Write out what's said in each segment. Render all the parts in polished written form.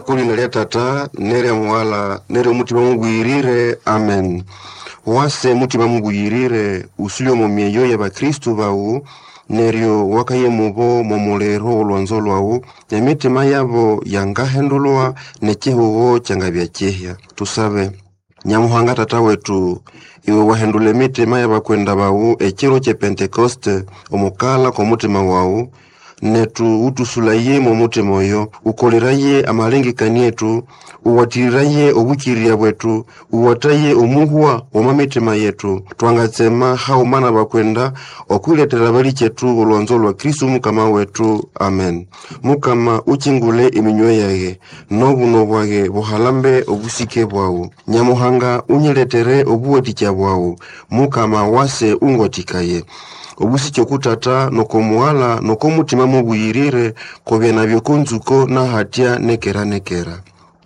kuli nalia tata nere mwala nere mutima mungu irire amen. Wase mutima mungu irire usulio momieyo ya bakristu bau nerio wakaye mubo momolero olwanzo lwao emitima yabo yangahendulwa nekihugo changabya chehya. Tusabe. Nyamuhanga tata wetu iwe wahendule mitima yabakwenda bau ekiro che Pentekoste omukala kwa mutima wao netu utusulaye mu mutima oyo ukoleraye amalengekani yetu uwatiriraye obukiria bwetu uwataye omuhwa omamitima yetu twangatsema haumana bakwenda okuletera bali chetu olwanzo lwa Kristo mukama wetu amen. Mukama uchingule iminywe yage nobuno bwage buhalambe obusike bwawo Nyamuhanga unyiletere obuwetikya bwawo mukama wase ungotikaye obusikyo kutata nokomuhala nokomutima mubuyirire kobya nabyo kunzuko na hatya nekera.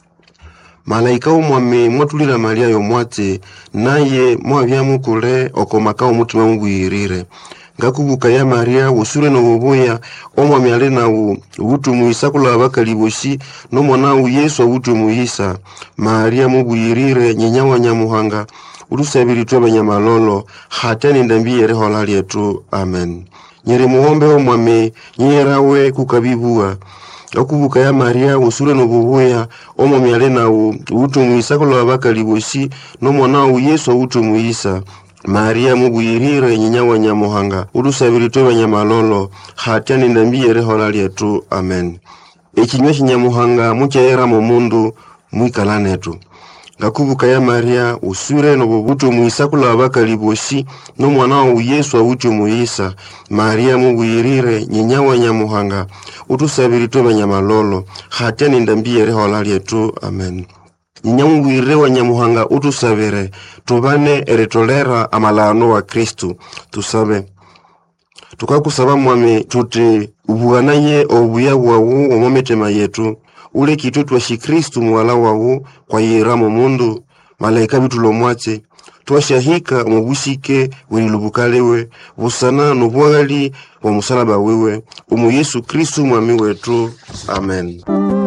Malaika umwami mwatulira Maria yomwatse naye mwabya mukule okomaka umutima mubuyirire ngakubuka ya Maria usure no bubuya omwami alena ubutumuisa kula bakaliboshi no mwana Yesu ubutumuisa Maria mubuyirire nyenyawa Nyamuhanga urusabiri twa banyamalolo hatani ndambiye rehola lyetu amen. Nyere muombe omwami nyerawe kukabibua okubuka ya Maria usure no bubuya omwami alena ubutumuisa kula bakaliboshi no mwana Yesu ubutumuisa Maria mubuyirire nyenyawa Nyamuhanga urusabiri twa banyamalolo hatani ndambiye rehola lyetu amen. Ekinywa kinyamuhanga mukyera mu mundu mwikalanetu ngakubuka ya Maria usure no bubutu muisakula abakaliboshi no mwana Yesu ubutumuisa Maria mubuyirire nyenyawa Nyamuhanga utusabiri twa banyamalolo hatani ndambiye rehola lyetu amen. Nyamubuyirire wa Nyamuhanga utusabire tubane eritolera amalano wa Kristo. Tusabe. Tukakusaba mwami tuti ubuanaye obuya bwawu omometema yetu ule kitu twashi Kristo mwala wawu kwa yiramo mundu malaika bitulo mwatse twashahika omubusike welilubukalewe busana nobwagali wa musalaba wewe Yesu Kristo mwami wetu amen.